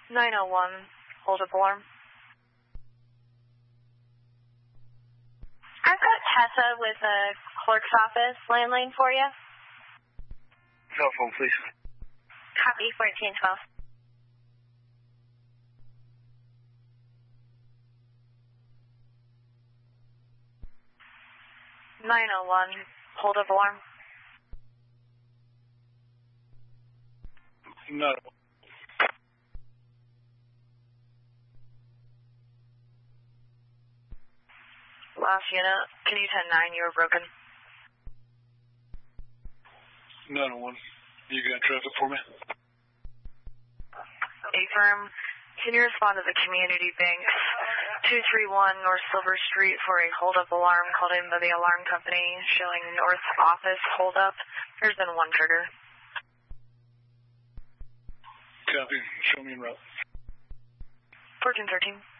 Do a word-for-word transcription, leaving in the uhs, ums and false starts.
nine oh one, hold up alarm. I've got Tessa with the clerk's office landline for you. Cell phone, please. Copy, fourteen twelve. nine oh one, hold up alarm. No. Last unit, can you ten nine, you were broken. nine oh one, you got traffic for me? A-firm, can you respond to the community bank two three one North Silver Street for a hold-up alarm called in by the alarm company showing North Office hold-up? There's been one trigger. Copy. Show me en route. fourteen thirteen.